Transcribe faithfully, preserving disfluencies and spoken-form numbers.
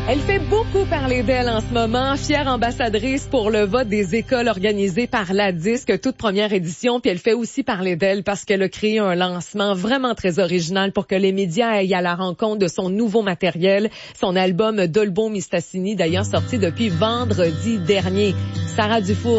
Elle fait beaucoup parler d'elle en ce moment, fière ambassadrice pour le vote des écoles organisé par la Disque, toute première édition, puis elle fait aussi parler d'elle parce qu'elle a créé un lancement vraiment très original pour que les médias aillent à la rencontre de son nouveau matériel, son album Dolbo Mistassini, d'ailleurs sorti depuis vendredi dernier. Sarah Dufour